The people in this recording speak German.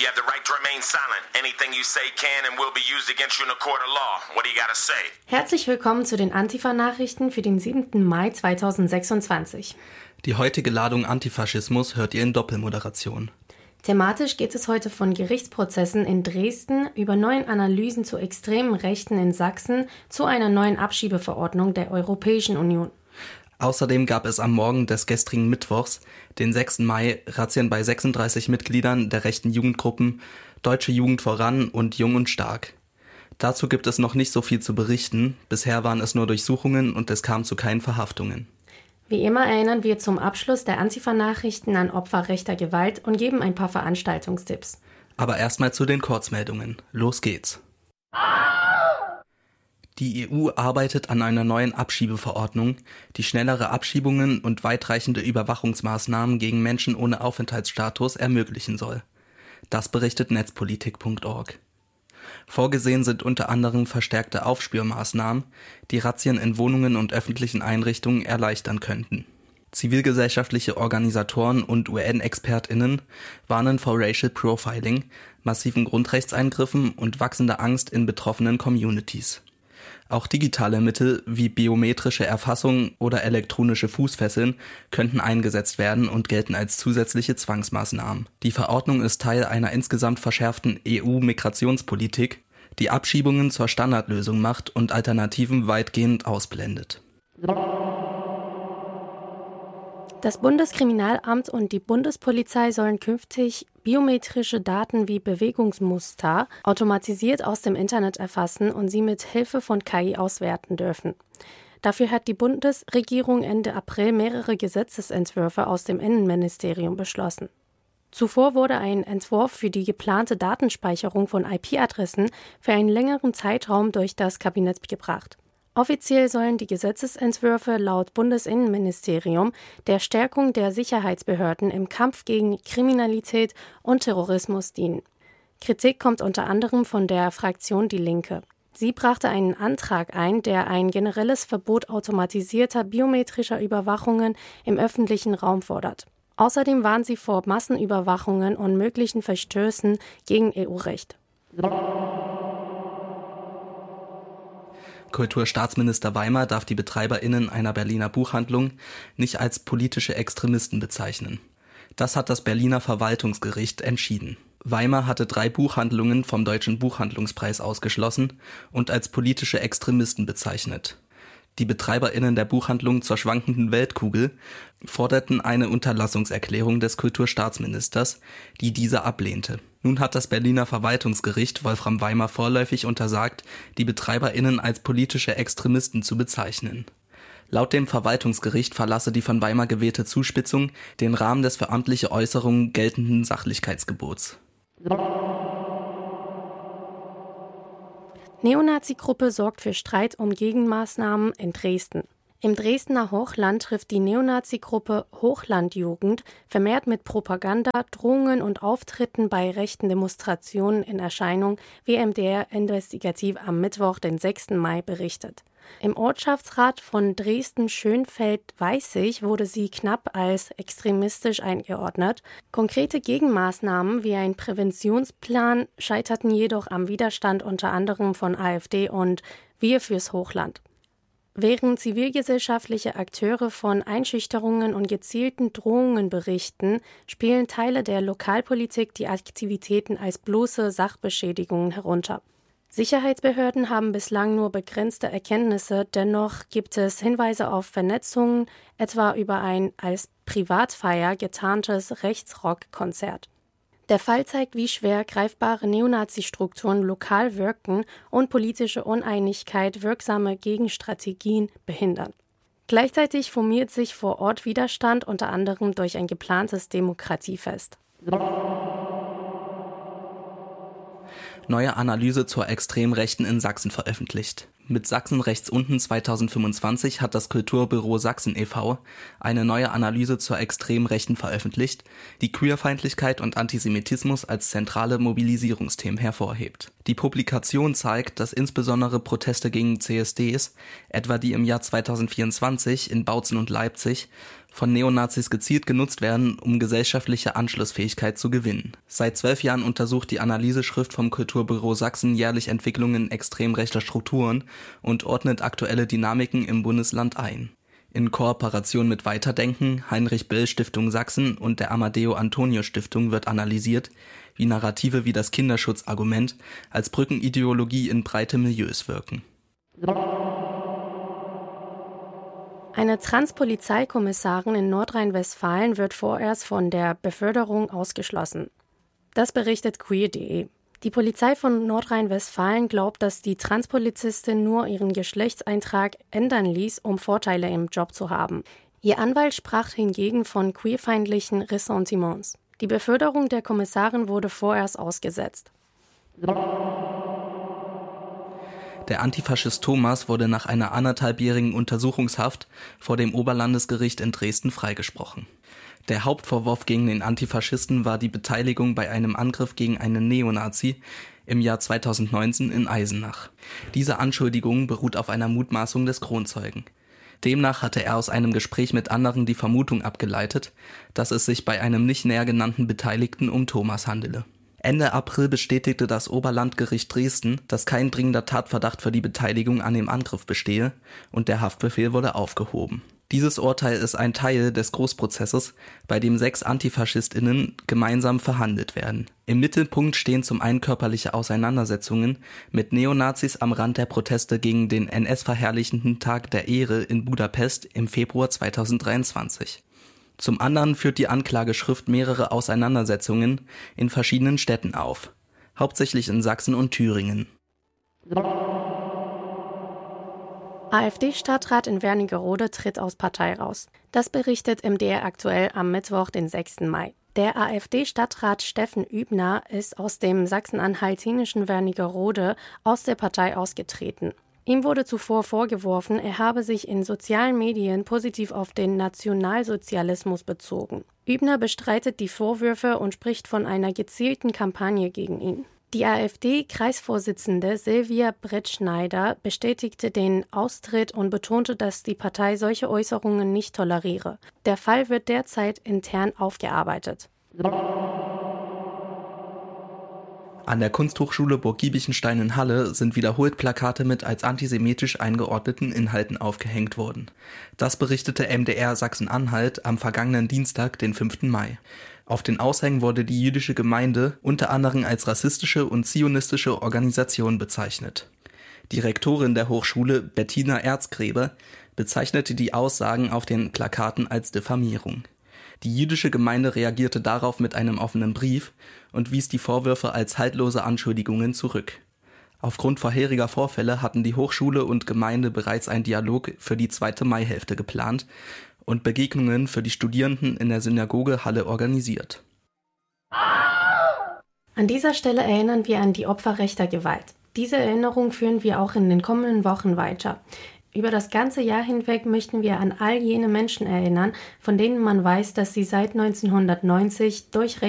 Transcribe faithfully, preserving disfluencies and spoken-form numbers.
have the right to remain silent. Anything you say can and will be used against you in a court of law. What do you gotta say? Herzlich willkommen zu den Antifa-Nachrichten für den siebten Mai zweitausendsechsundzwanzig. Die heutige Ladung Antifaschismus hört ihr in Doppelmoderation. Thematisch geht es heute von Gerichtsprozessen in Dresden über neuen Analysen zu extremen Rechten in Sachsen zu einer neuen Abschiebeverordnung der Europäischen Union. Außerdem gab es am Morgen des gestrigen Mittwochs, den sechsten Mai, Razzien bei sechsunddreißig Mitgliedern der rechten Jugendgruppen Deutsche Jugend voran und Jung und Stark. Dazu gibt es noch nicht so viel zu berichten, bisher waren es nur Durchsuchungen und es kam zu keinen Verhaftungen. Wie immer erinnern wir zum Abschluss der Antifa-Nachrichten an Opfer rechter Gewalt und geben ein paar Veranstaltungstipps. Aber erstmal zu den Kurzmeldungen. Los geht's. Die E U arbeitet an einer neuen Abschiebeverordnung, die schnellere Abschiebungen und weitreichende Überwachungsmaßnahmen gegen Menschen ohne Aufenthaltsstatus ermöglichen soll. Das berichtet netzpolitik punkt org. Vorgesehen sind unter anderem verstärkte Aufspürmaßnahmen, die Razzien in Wohnungen und öffentlichen Einrichtungen erleichtern könnten. Zivilgesellschaftliche Organisatoren und U N-ExpertInnen warnen vor Racial Profiling, massiven Grundrechtseingriffen und wachsender Angst in betroffenen Communities. Auch digitale Mittel wie biometrische Erfassung oder elektronische Fußfesseln könnten eingesetzt werden und gelten als zusätzliche Zwangsmaßnahmen. Die Verordnung ist Teil einer insgesamt verschärften E U-Migrationspolitik, die Abschiebungen zur Standardlösung macht und Alternativen weitgehend ausblendet. Das Bundeskriminalamt und die Bundespolizei sollen künftig biometrische Daten wie Bewegungsmuster automatisiert aus dem Internet erfassen und sie mit Hilfe von K I auswerten dürfen. Dafür hat die Bundesregierung Ende April mehrere Gesetzesentwürfe aus dem Innenministerium beschlossen. Zuvor wurde ein Entwurf für die geplante Datenspeicherung von I P-Adressen für einen längeren Zeitraum durch das Kabinett gebracht. Offiziell sollen die Gesetzesentwürfe laut Bundesinnenministerium der Stärkung der Sicherheitsbehörden im Kampf gegen Kriminalität und Terrorismus dienen. Kritik kommt unter anderem von der Fraktion Die Linke. Sie brachte einen Antrag ein, der ein generelles Verbot automatisierter biometrischer Überwachungen im öffentlichen Raum fordert. Außerdem warnt sie vor Massenüberwachungen und möglichen Verstößen gegen E U-Recht. Kulturstaatsminister Weimar darf die BetreiberInnen einer Berliner Buchhandlung nicht als politische Extremisten bezeichnen. Das hat das Berliner Verwaltungsgericht entschieden. Weimar hatte drei Buchhandlungen vom Deutschen Buchhandlungspreis ausgeschlossen und als politische Extremisten bezeichnet. Die BetreiberInnen der Buchhandlung zur schwankenden Weltkugel forderten eine Unterlassungserklärung des Kulturstaatsministers, die diese ablehnte. Nun hat das Berliner Verwaltungsgericht Wolfram Weimar vorläufig untersagt, die BetreiberInnen als politische Extremisten zu bezeichnen. Laut dem Verwaltungsgericht verlasse die von Weimar gewählte Zuspitzung den Rahmen des für amtliche Äußerungen geltenden Sachlichkeitsgebots. Neonazi-Gruppe sorgt für Streit um Gegenmaßnahmen in Dresden. Im Dresdner Hochland trifft die Neonazi-Gruppe Hochlandjugend vermehrt mit Propaganda, Drohungen und Auftritten bei rechten Demonstrationen in Erscheinung, wie M D R Investigativ am Mittwoch, den sechsten Mai, berichtet. Im Ortschaftsrat von Dresden-Schönfeld-Weißig wurde sie knapp als extremistisch eingeordnet. Konkrete Gegenmaßnahmen wie ein Präventionsplan scheiterten jedoch am Widerstand unter anderem von AfD und Wir fürs Hochland. Während zivilgesellschaftliche Akteure von Einschüchterungen und gezielten Drohungen berichten, spielen Teile der Lokalpolitik die Aktivitäten als bloße Sachbeschädigungen herunter. Sicherheitsbehörden haben bislang nur begrenzte Erkenntnisse, dennoch gibt es Hinweise auf Vernetzungen, etwa über ein als Privatfeier getarntes Rechtsrock-Konzert. Der Fall zeigt, wie schwer greifbare Neonazi-Strukturen lokal wirken und politische Uneinigkeit wirksame Gegenstrategien behindern. Gleichzeitig formiert sich vor Ort Widerstand, unter anderem durch ein geplantes Demokratiefest. Neue Analyse zur Extremrechten in Sachsen veröffentlicht. Mit Sachsen rechts unten zweitausendfünfundzwanzig hat das Kulturbüro Sachsen e V eine neue Analyse zur Extremrechten veröffentlicht, die Queerfeindlichkeit und Antisemitismus als zentrale Mobilisierungsthemen hervorhebt. Die Publikation zeigt, dass insbesondere Proteste gegen C S Ds, etwa die im Jahr zweitausendvierundzwanzig in Bautzen und Leipzig, von Neonazis gezielt genutzt werden, um gesellschaftliche Anschlussfähigkeit zu gewinnen. Seit zwölf Jahren untersucht die Analyseschrift vom Kulturbüro Sachsen jährlich Entwicklungen extrem rechter Strukturen und ordnet aktuelle Dynamiken im Bundesland ein. In Kooperation mit Weiterdenken, Heinrich Böll Stiftung Sachsen und der Amadeo Antonio Stiftung wird analysiert, wie Narrative wie das Kinderschutzargument als Brückenideologie in breite Milieus wirken. Eine Trans-Polizeikommissarin in Nordrhein-Westfalen wird vorerst von der Beförderung ausgeschlossen. Das berichtet queer punkt de. Die Polizei von Nordrhein-Westfalen glaubt, dass die Transpolizistin nur ihren Geschlechtseintrag ändern ließ, um Vorteile im Job zu haben. Ihr Anwalt sprach hingegen von queerfeindlichen Ressentiments. Die Beförderung der Kommissarin wurde vorerst ausgesetzt. Der Antifaschist Thomas wurde nach einer anderthalbjährigen Untersuchungshaft vor dem Oberlandesgericht in Dresden freigesprochen. Der Hauptvorwurf gegen den Antifaschisten war die Beteiligung bei einem Angriff gegen einen Neonazi im Jahr zweitausendneunzehn in Eisenach. Diese Anschuldigung beruht auf einer Mutmaßung des Kronzeugen. Demnach hatte er aus einem Gespräch mit anderen die Vermutung abgeleitet, dass es sich bei einem nicht näher genannten Beteiligten um Thomas handele. Ende April bestätigte das Oberlandgericht Dresden, dass kein dringender Tatverdacht für die Beteiligung an dem Angriff bestehe und der Haftbefehl wurde aufgehoben. Dieses Urteil ist ein Teil des Großprozesses, bei dem sechs AntifaschistInnen gemeinsam verhandelt werden. Im Mittelpunkt stehen zum einen körperliche Auseinandersetzungen mit Neonazis am Rand der Proteste gegen den N S-verherrlichenden Tag der Ehre in Budapest im Februar zweitausenddreiundzwanzig. Zum anderen führt die Anklageschrift mehrere Auseinandersetzungen in verschiedenen Städten auf, hauptsächlich in Sachsen und Thüringen. AfD-Stadtrat in Wernigerode tritt aus Partei raus. Das berichtet M D R aktuell am Mittwoch, den sechsten Mai. Der AfD-Stadtrat Steffen Übner ist aus dem sachsen-anhaltinischen Wernigerode aus der Partei ausgetreten. Ihm wurde zuvor vorgeworfen, er habe sich in sozialen Medien positiv auf den Nationalsozialismus bezogen. Übner bestreitet die Vorwürfe und spricht von einer gezielten Kampagne gegen ihn. Die AfD-Kreisvorsitzende Silvia Brettschneider bestätigte den Austritt und betonte, dass die Partei solche Äußerungen nicht toleriere. Der Fall wird derzeit intern aufgearbeitet. An der Kunsthochschule Burg Giebichenstein in Halle sind wiederholt Plakate mit als antisemitisch eingeordneten Inhalten aufgehängt worden. Das berichtete M D R Sachsen-Anhalt am vergangenen Dienstag, den fünften Mai. Auf den Aushängen wurde die jüdische Gemeinde unter anderem als rassistische und zionistische Organisation bezeichnet. Die Rektorin der Hochschule, Bettina Erzgräber, bezeichnete die Aussagen auf den Plakaten als Diffamierung. Die jüdische Gemeinde reagierte darauf mit einem offenen Brief und wies die Vorwürfe als haltlose Anschuldigungen zurück. Aufgrund vorheriger Vorfälle hatten die Hochschule und Gemeinde bereits einen Dialog für die zweite Maihälfte geplant und Begegnungen für die Studierenden in der Synagoge Halle organisiert. An dieser Stelle erinnern wir an die Opfer rechter Gewalt. Diese Erinnerung führen wir auch in den kommenden Wochen weiter. Über das ganze Jahr hinweg möchten wir an all jene Menschen erinnern, von denen man weiß, dass sie seit neunzehnhundertneunzig durch